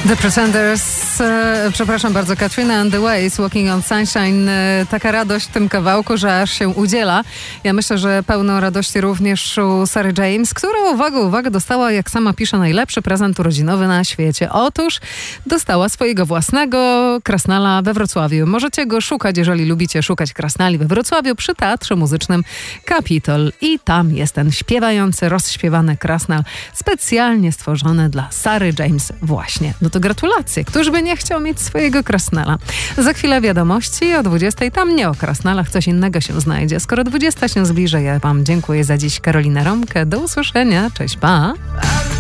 The Pretenders, przepraszam bardzo, Katrina and the Waves, Walking on Sunshine. Taka radość w tym kawałku, że aż się udziela. Ja myślę, że pełno radości również u Sary James, która, uwaga, dostała, jak sama pisze, najlepszy prezent urodzinowy na świecie. Otóż dostała swojego własnego krasnala we Wrocławiu. Możecie go szukać, jeżeli lubicie szukać krasnali we Wrocławiu, przy Teatrze Muzycznym Kapitol. I tam jest ten śpiewający, rozśpiewany krasnal, specjalnie stworzony dla Sary James właśnie. No to gratulacje. Któż by nie chciał mieć swojego krasnala? Za chwilę wiadomości o 20:00. Tam nie o krasnalach, coś innego się znajdzie. Skoro 20:00 się zbliża, ja wam dziękuję za dziś. Karolina Romkę. Do usłyszenia. Cześć, pa!